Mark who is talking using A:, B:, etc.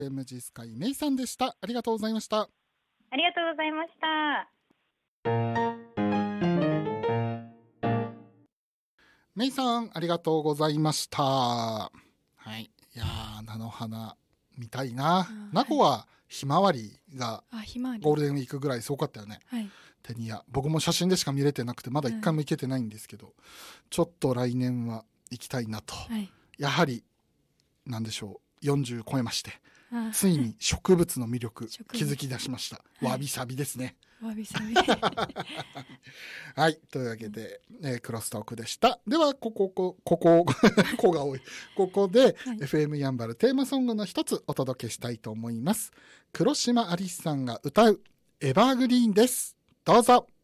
A: MG スカイメイさんでした。ありがとうございました。
B: ありがとうございました。
A: メイさん、ありがとうございました。はい。いやー、菜の花、見たいな。名護はひまわりがゴールデンウィークぐらいすごかったよね。
C: はい。
A: テニア。僕も写真でしか見れてなくて、まだ一回も行けてないんですけど、ちょっと来年は行きたいなと。
C: はい、
A: やはり、なんでしょう。40超えまして、ついに植物の魅力気づき出しました。わびさびですね。
C: わびさび。
A: はい。というわけで、クロストークでした。では、ここが多い。ここで、はい、FM やんばるテーマソングの一つお届けしたいと思います。黒島アリスさんが歌うエバーグリーンです。どうぞ。